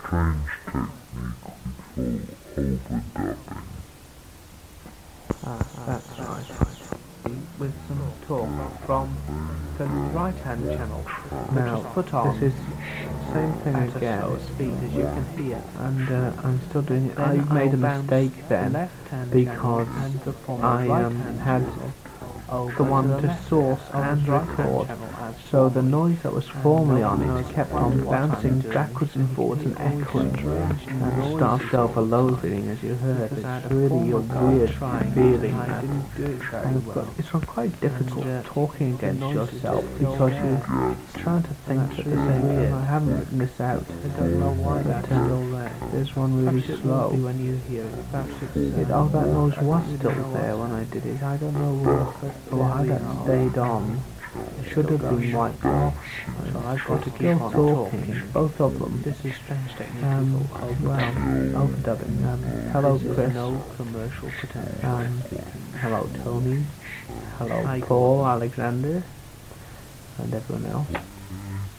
strange technique we call overdubbing. That's right. With some talk from the right-hand channel, which is put on this is the same thing at again, a slower speed, as you can hear. and I'm still doing it. Then I made a I'll bounce mistake the then left-hand because channel and the I right-hand had channel over the one the to left source of and the right-hand record, channel as so the formerly. noise that was formerly on knows it kept what on I'm bouncing doing, backwards so and you forwards can and hear echoing strange and noises started all the time. overloading, as you heard. Because I had It's a really a former car weird trying, feeling. and I didn't do it very And well. it's quite difficult And, talking the against noises yourself just go because there. you're trying to think that's at the really same time. weird. I haven't written this out. I don't know why that's still there. There's one really Perhaps it slow. won't be when you hear it. Perhaps it's, Oh, that noise I was don't still really know there what's when I did it. I don't know there how we that are. stayed on. It should have been wiped off. So I've got to keep Still on talking, talking. both of them. This is strange technique. Well, overdubbing. Hello, This is Chris. no commercial potential. Hello, Tony. Hello, Hi, Paul, Alexander, and everyone else.